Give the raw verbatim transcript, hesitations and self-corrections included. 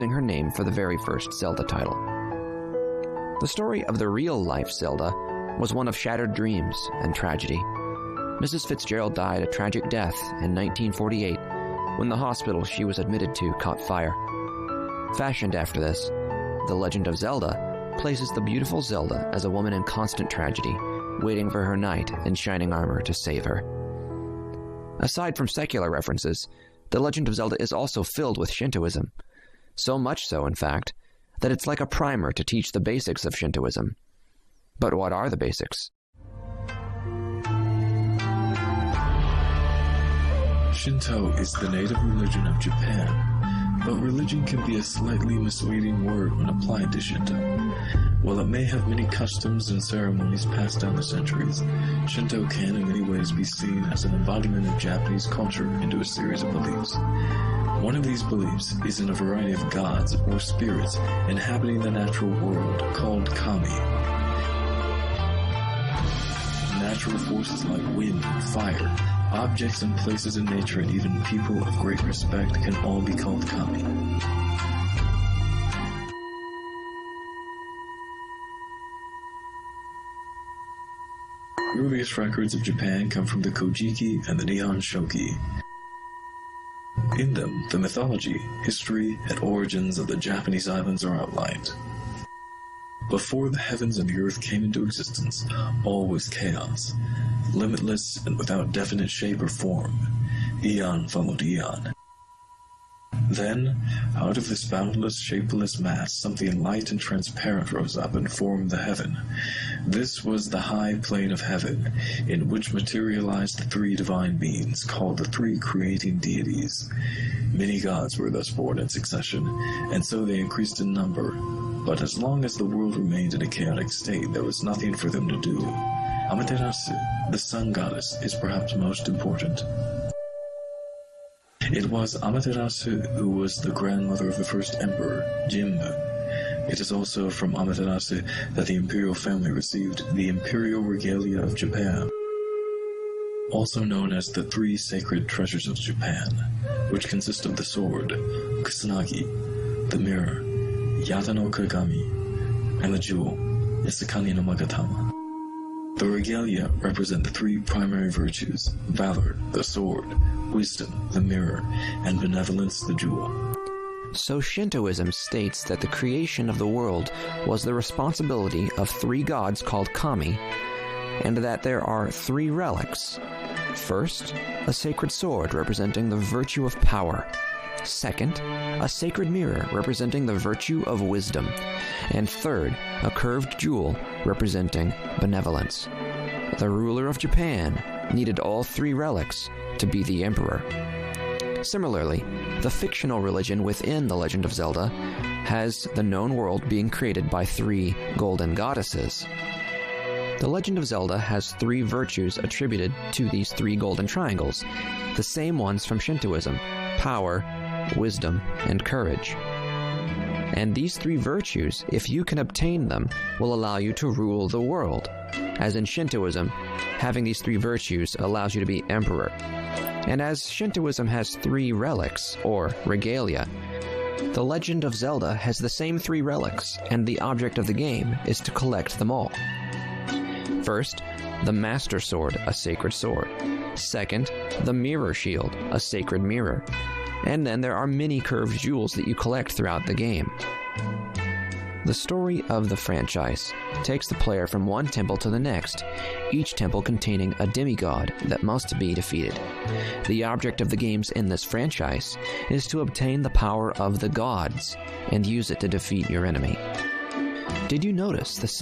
her name for the very first Zelda title. The story of the real-life Zelda was one of shattered dreams and tragedy. Missus Fitzgerald died a tragic death in nineteen forty-eight when the hospital she was admitted to caught fire. Fashioned after this, The Legend of Zelda places the beautiful Zelda as a woman in constant tragedy, waiting for her knight in shining armor to save her. Aside from secular references, The Legend of Zelda is also filled with Shintoism. So much so, in fact, that it's like a primer to teach the basics of Shintoism. But what are the basics? Shinto is the native religion of Japan, but religion can be a slightly misleading word when applied to Shinto. While it may have many customs and ceremonies passed down the centuries, Shinto can in many ways be seen as an embodiment of Japanese culture into a series of beliefs. One of these beliefs is in a variety of gods or spirits inhabiting the natural world called kami. Natural forces like wind and fire, objects and places in nature, and even people of great respect can all be called kami. Earliest records of Japan come from the Kojiki and the Nihon Shoki. In them, the mythology, history, and origins of the Japanese islands are outlined. Before the heavens and the earth came into existence, all was chaos, limitless and without definite shape or form. Eon followed eon. Then, out of this boundless, shapeless mass, something light and transparent rose up and formed the heaven. This was the high plane of heaven, in which materialized the three divine beings, called the three creating deities. Many gods were thus born in succession, and so they increased in number. But as long as the world remained in a chaotic state, there was nothing for them to do. Amaterasu, the sun goddess, is perhaps most important. It was Amaterasu who was the grandmother of the first emperor, Jimmu. It is also from Amaterasu that the imperial family received the imperial regalia of Japan, also known as the three sacred treasures of Japan, which consist of the sword, Kusanagi, the mirror, Yata no Kagami, and the jewel, Isakani no Magatama. The regalia represent the three primary virtues: valor, the sword; wisdom, the mirror; and benevolence, the jewel. So Shintoism states that the creation of the world was the responsibility of three gods called kami, and that there are three relics. First, a sacred sword representing the virtue of power. Second, a sacred mirror representing the virtue of wisdom. And third, a curved jewel representing benevolence. The ruler of Japan needed all three relics to be the emperor. Similarly, the fictional religion within The Legend of Zelda has the known world being created by three golden goddesses. The Legend of Zelda has three virtues attributed to these three golden triangles, the same ones from Shintoism: power, wisdom, and courage. And these three virtues, if you can obtain them, will allow you to rule the world. As in Shintoism, having these three virtues allows you to be emperor. And as Shintoism has three relics, or regalia, The Legend of Zelda has the same three relics, and the object of the game is to collect them all. First, the Master Sword, a sacred sword. Second, the Mirror Shield, a sacred mirror. And then there are many curved jewels that you collect throughout the game. The story of the franchise takes the player from one temple to the next, each temple containing a demigod that must be defeated. The object of the games in this franchise is to obtain the power of the gods and use it to defeat your enemy. Did you notice the